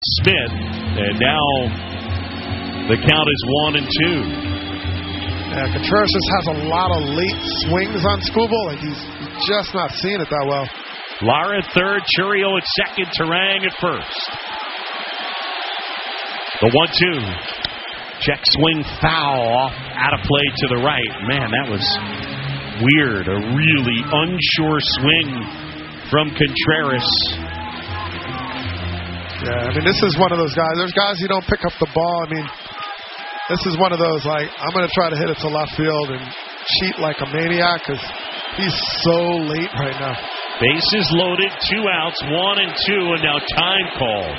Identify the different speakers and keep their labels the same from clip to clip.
Speaker 1: Smith, and now the count is 1-2.
Speaker 2: Yeah, Contreras just has a lot of late swings on Skubal. Like he's just not seeing it that well.
Speaker 1: Lara at third, Churio at second, Turang at first. The 1-2. Check swing foul off out of play to the right. Man, that was weird. A really unsure swing from Contreras.
Speaker 2: Yeah, I mean, this is one of those guys. There's guys who don't pick up the ball. I mean, this is one of those, like, I'm going to try to hit it to left field and cheat like a maniac because he's so late right now.
Speaker 1: Bases loaded, 2 outs, 1-2, and now time called.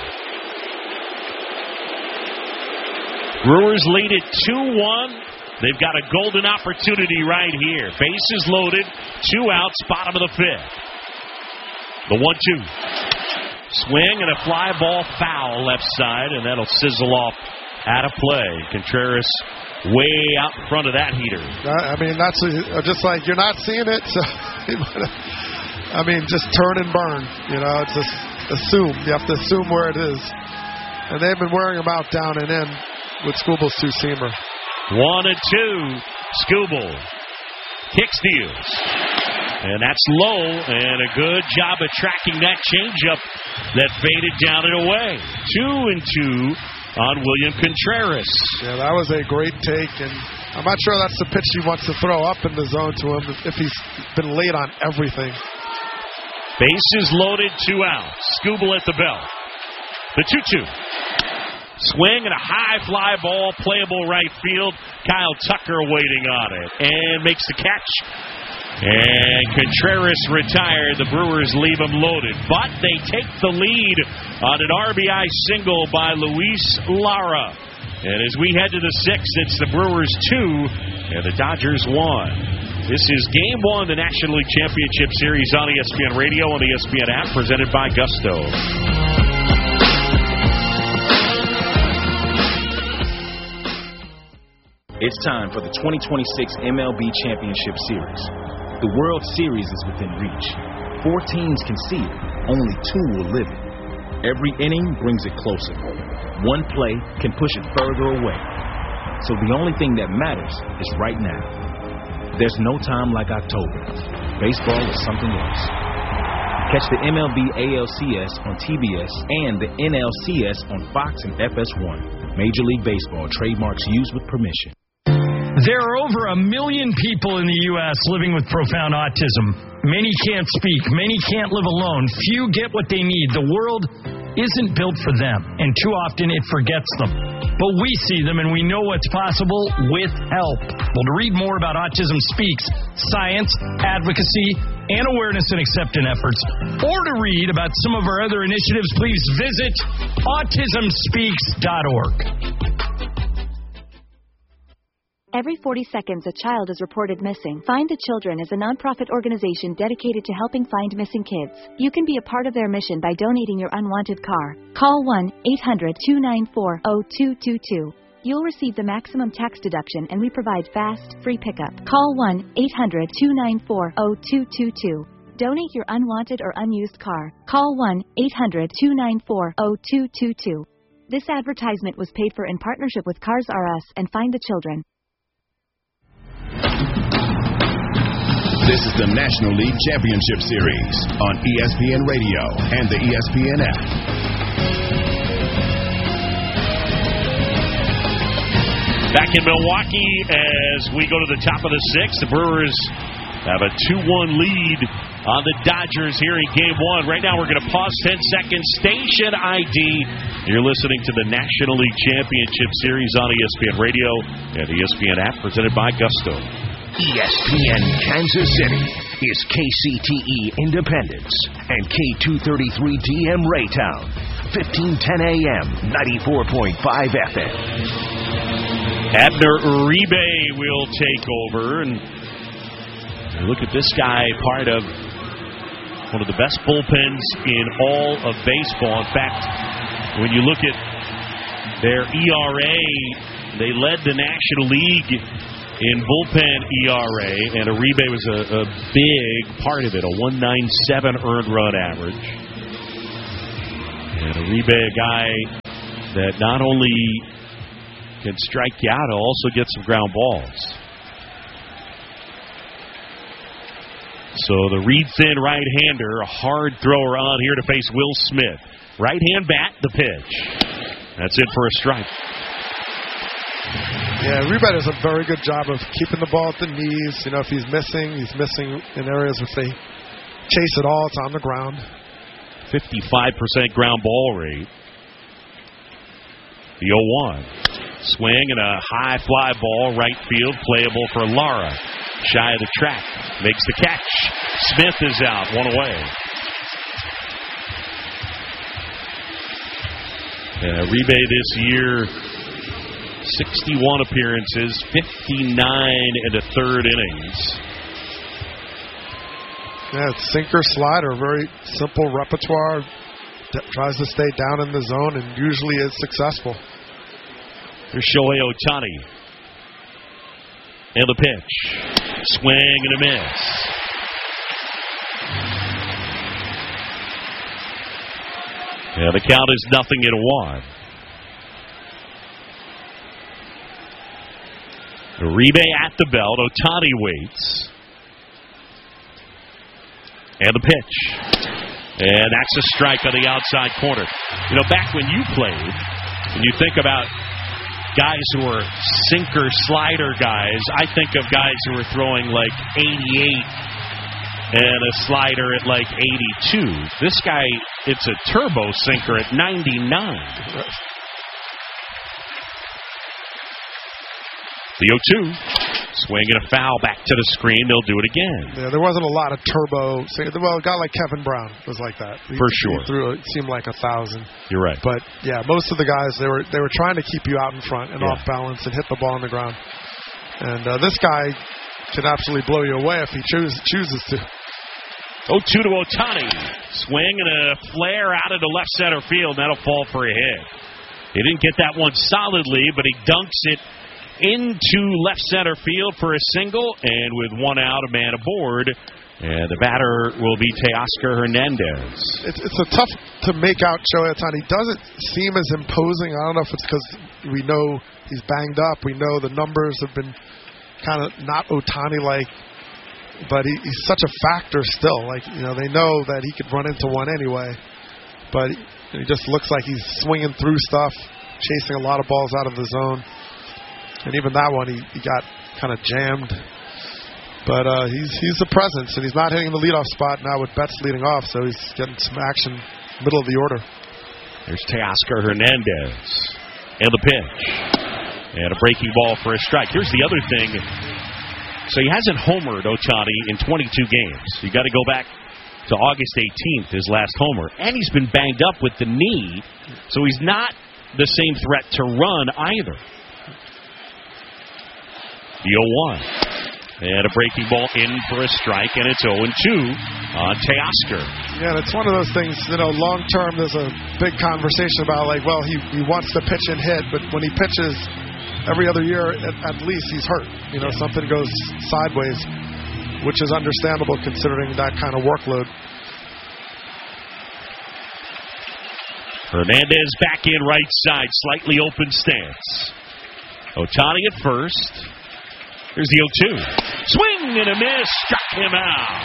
Speaker 1: Brewers lead at 2-1. They've got a golden opportunity right here. Bases loaded, 2 outs, bottom of the fifth. The 1-2. Swing and a fly ball foul left side, and that'll sizzle off out of play. Contreras way out in front of that heater.
Speaker 2: I mean, that's just like you're not seeing it. So, I mean, just turn and burn. You know, it's just assume. You have to assume where it is. And they've been wearing them out down and in with Skubal's two-seamer.
Speaker 1: 1-2. Skubal kick steals. And that's low, and a good job of tracking that changeup that faded down and away. 2-2 on William Contreras.
Speaker 2: Yeah, that was a great take, and I'm not sure that's the pitch he wants to throw up in the zone to him if he's been late on everything.
Speaker 1: Bases loaded, 2 outs. Skubal at the belt. The 2-2. Swing and a high fly ball, playable right field. Kyle Tucker waiting on it and makes the catch. And Contreras retired. The Brewers leave him loaded. But they take the lead on an RBI single by Luis Lara. And as we head to the 6th, it's the Brewers 2 and the Dodgers 1. This is Game 1 of the National League Championship Series on ESPN Radio and the ESPN app, presented by Gusto.
Speaker 3: It's time for the 2026 MLB Championship Series. The World Series is within reach. 4 teams can see it. Only 2 will live it. Every inning brings it closer. One play can push it further away. So the only thing that matters is right now. There's no time like October. Baseball is something else. Catch the MLB ALCS on TBS and the NLCS on Fox and FS1. Major League Baseball trademarks used with permission.
Speaker 4: There are over 1 million people in the U.S. living with profound autism. Many can't speak. Many can't live alone. Few get what they need. The world isn't built for them, and too often it forgets them. But we see them, and we know what's possible with help. Well, to read more about Autism Speaks, science, advocacy, and awareness and acceptance efforts, or to read about some of our other initiatives, please visit autismspeaks.org.
Speaker 5: Every 40 seconds, a child is reported missing. Find the Children is a nonprofit organization dedicated to helping find missing kids. You can be a part of their mission by donating your unwanted car. Call 1-800-294-0222. You'll receive the maximum tax deduction, and we provide fast, free pickup. Call 1-800-294-0222. Donate your unwanted or unused car. Call 1-800-294-0222. This advertisement was paid for in partnership with Cars R Us and Find the Children.
Speaker 6: This is the National League Championship Series on ESPN Radio and the ESPN app.
Speaker 1: Back in Milwaukee as we go to the top of the 6th. The Brewers have a 2-1 lead on the Dodgers here in Game 1. Right now we're going to pause 10 seconds. Station ID. You're listening to the National League Championship Series on ESPN Radio and the ESPN app, presented by Gusto.
Speaker 7: ESPN Kansas City is KCTE Independence and K233DM Raytown, 1510 AM, 94.5 FM.
Speaker 1: Abner Uribe will take over, and look at this guy, part of one of the best bullpens in all of baseball. In fact, when you look at their ERA, they led the National League in bullpen ERA, and Uribe was a big part of it, a 1.97 earned run average. And Uribe, a guy that not only can strike you out, he'll also get some ground balls. So the read-thin right-hander, a hard thrower on here to face Will Smith. Right-hand bat, the pitch. That's it for a strike.
Speaker 2: Yeah, Uribe does a very good job of keeping the ball at the knees. If he's missing in areas if they chase it all, it's on the ground.
Speaker 1: 55% ground ball rate. The 0-1. Swing and a high fly ball, right field, playable for Lara. Shy of the track. Makes the catch. Smith is out, one away. Uribe this year, 61 appearances, 59 and a third innings.
Speaker 2: Yeah, it's sinker, slider, very simple repertoire. Tries to stay down in the zone and usually is successful.
Speaker 1: Here's Shohei Ohtani. And the pitch. Swing and a miss. Yeah, the count is 0-1. Uribe at the belt. Ohtani waits. And the pitch. And that's a strike on the outside corner. Back when you played, when you think about guys who were sinker slider guys, I think of guys who were throwing like 88 and a slider at like 82. This guy, it's a turbo sinker at 99. The 0-2. Swing and a foul back to the screen. They'll do it again.
Speaker 2: Yeah, there wasn't a lot of turbo. Well, a guy like Kevin Brown was like that.
Speaker 1: For sure.
Speaker 2: He threw, it seemed like 1,000.
Speaker 1: You're right.
Speaker 2: But, yeah, most of the guys, they were trying to keep you out in front and off balance and hit the ball on the ground. And this guy can absolutely blow you away if he chooses to.
Speaker 1: 0-2 to Ohtani. Swing and a flare out into left center field. That'll fall for a hit. He didn't get that one solidly, but he dunks it into left center field for a single, and with one out, a man aboard, and the batter will be Teoscar Hernandez.
Speaker 2: It's a tough to make out Shohei Ohtani. He doesn't seem as imposing. I don't know if it's because we know he's banged up. We know the numbers have been kind of not Ohtani-like, but he's such a factor still. They know that he could run into one anyway, but he just looks like he's swinging through stuff, chasing a lot of balls out of the zone. And even that one, he got kind of jammed. But he's a presence, and he's not hitting the leadoff spot now with Betts leading off, so he's getting some action middle of the order.
Speaker 1: There's Teoscar Hernandez. And the pitch. And a breaking ball for a strike. Here's the other thing. So he hasn't homered, Ohtani, in 22 games. You got to go back to August 18th, his last homer. And he's been banged up with the knee, so he's not the same threat to run either. The 0-1. And a breaking ball in for a strike, and it's 0-2 on Teoscar.
Speaker 2: Yeah, it's one of those things, long term, there's a big conversation about, he wants to pitch and hit, but when he pitches every other year, at least he's hurt. Something goes sideways, which is understandable considering that kind of workload.
Speaker 1: Hernandez back in right side, slightly open stance. Ohtani at first. Here's the 0-2. Swing and a miss. Struck him out.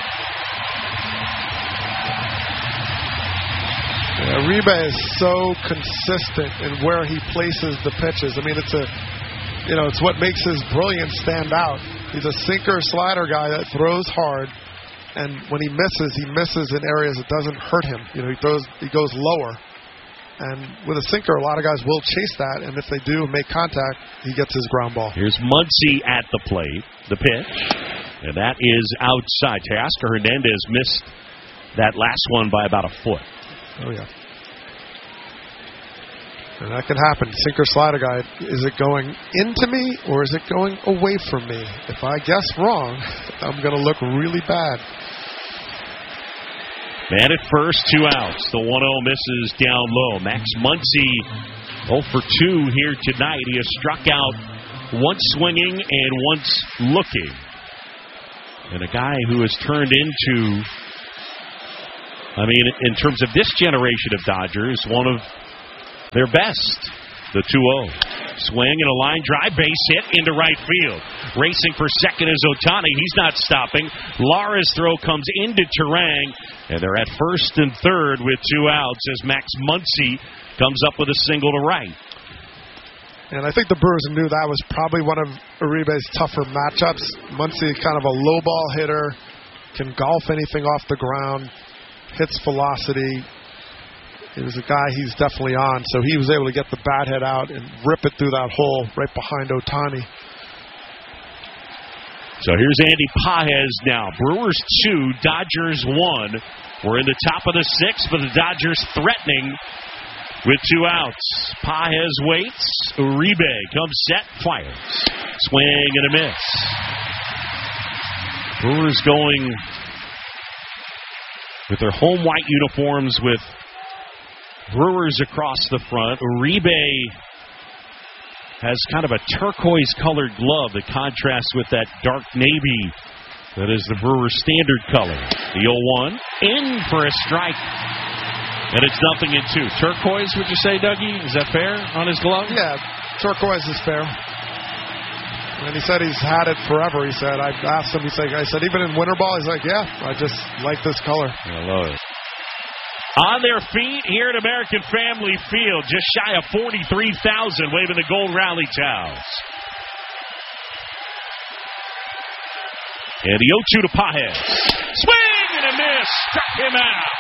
Speaker 2: Yeah, Uribe is so consistent in where he places the pitches. I mean, it's what makes his brilliance stand out. He's a sinker slider guy that throws hard, and when he misses in areas that doesn't hurt him. He goes lower. And with a sinker, a lot of guys will chase that, and if they do make contact, he gets his ground ball.
Speaker 1: Here's Muncy at the plate, the pitch, and that is outside. Teoscar Hernandez missed that last one by about a foot.
Speaker 2: Oh, yeah. And that can happen. Sinker slider guy, is it going into me, or is it going away from me? If I guess wrong, I'm going to look really bad.
Speaker 1: Man at first, 2 outs. The 1-0 misses down low. Max Muncy 0 for 2 here tonight. He has struck out once swinging and once looking. And a guy who has turned into I mean, in terms of this generation of Dodgers, one of their best. The 2-0. Swing and a line drive, base hit into right field. Racing for second is Ohtani. He's not stopping. Lara's throw comes into Turang, and they're at first and third with 2 outs as Max Muncy comes up with a single to right.
Speaker 2: And I think the Brewers knew that was probably one of Uribe's tougher matchups. Muncy, kind of a low ball hitter, can golf anything off the ground, hits velocity. He was a guy he's definitely on, so he was able to get the bat head out and rip it through that hole right behind Ohtani.
Speaker 1: So here's Andy Pages now. Brewers 2, Dodgers 1. We're in the top of the 6th, but the Dodgers threatening with 2 outs. Pages waits. Uribe comes set, fires. Swing and a miss. Brewers going with their home white uniforms with Brewers across the front. Uribe has kind of a turquoise-colored glove that contrasts with that dark navy that is the Brewers' standard color. The 0-1 in for a strike. And it's 0-2. Turquoise, would you say, Dougie? Is that fair on his glove?
Speaker 2: Yeah, turquoise is fair. And he said he's had it forever. He said, I asked him, I said, even in winter ball? He's like, yeah, I just like this color.
Speaker 1: I love it. On their feet here at American Family Field, just shy of 43,000 waving the gold rally towels. And the 0-2 to Pages. Swing and a miss. Struck him out.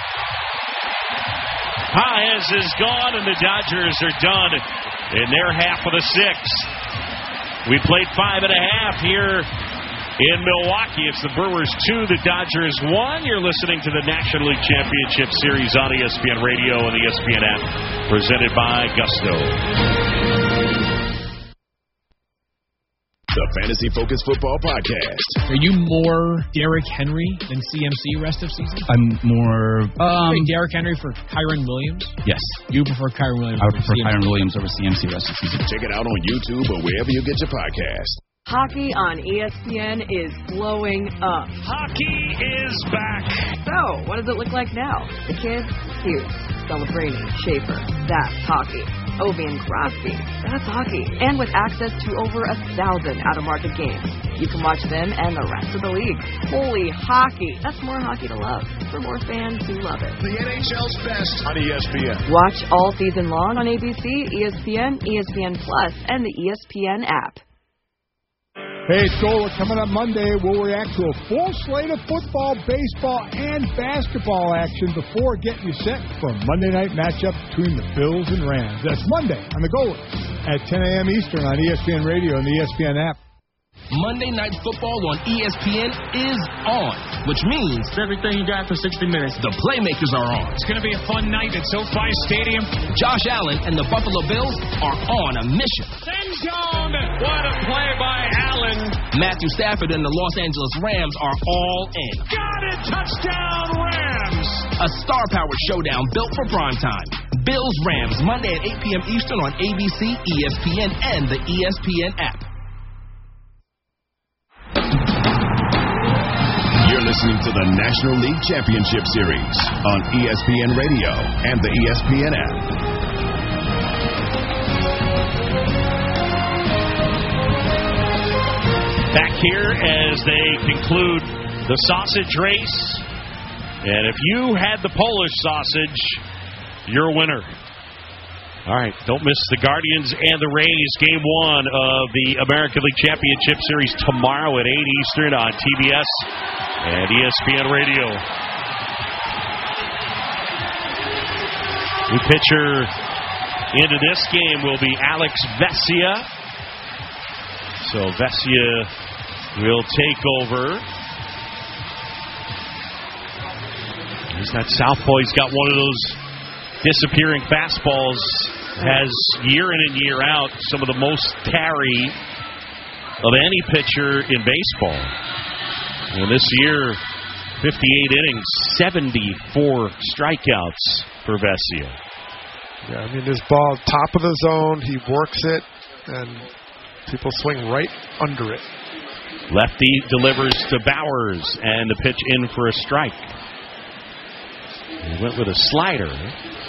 Speaker 1: Pages is gone, and the Dodgers are done in their half of the 6th. We played 5.5 here in Milwaukee. It's the Brewers 2, the Dodgers 1. You're listening to the National League Championship Series on ESPN Radio and the ESPN app, presented by Gusto.
Speaker 6: The Fantasy Focus Football Podcast.
Speaker 8: Are you more Derrick Henry than CMC rest of season?
Speaker 9: I'm more...
Speaker 8: Derrick Henry for Kyron Williams?
Speaker 9: Yes.
Speaker 8: You prefer Kyron Williams?
Speaker 9: I would prefer Kyron Williams over CMC rest of season.
Speaker 6: Check it out on YouTube or wherever you get your podcast.
Speaker 10: Hockey on ESPN is blowing up.
Speaker 1: Hockey is back.
Speaker 10: So, what does it look like now? The kids? Hughes, Celebrini, Schaefer. That's hockey. Ovi and Crosby. That's hockey. And with access to over 1,000 out-of-market games, you can watch them and the rest of the league. Holy hockey. That's more hockey to love for more fans who love it.
Speaker 6: The NHL's best on ESPN.
Speaker 10: Watch all season long on ABC, ESPN, ESPN Plus, and the ESPN app.
Speaker 11: Hey, it's Gola. Coming up Monday, we'll react to a full slate of football, baseball, and basketball action before getting you set for a Monday night matchup between the Bills and Rams. That's Monday on the Gola at 10 a.m. Eastern on ESPN Radio and the ESPN app.
Speaker 12: Monday Night Football on ESPN is on, which means everything you got for 60 minutes. The playmakers are on.
Speaker 8: It's going to be a fun night at SoFi Stadium.
Speaker 12: Josh Allen and the Buffalo Bills are on a mission.
Speaker 8: Send zone. What a play by Allen.
Speaker 12: Matthew Stafford and the Los Angeles Rams are all in.
Speaker 8: Got it. Touchdown Rams.
Speaker 12: A star-powered showdown built for primetime. Bills-Rams, Monday at 8 p.m. Eastern on ABC, ESPN, and the ESPN app.
Speaker 6: You're listening to the National League Championship Series on ESPN Radio and the ESPN app.
Speaker 1: Back here as they conclude the sausage race. And if you had the Polish sausage, you're a winner. All right, don't miss the Guardians and the Rays, Game 1 of the American League Championship Series tomorrow at 8 Eastern on TBS and ESPN Radio. New pitcher into this game will be Alex Vesia. So Vesia will take over. He's that southpaw. He's got one of those disappearing fastballs. Has year in and year out some of the most carry of any pitcher in baseball. And this year, 58 innings, 74 strikeouts for Vesia.
Speaker 2: Yeah, I mean, this ball, top of the zone, he works it, and people swing right under it.
Speaker 1: Lefty delivers to Bowers, and the pitch in for a strike. He went with a slider.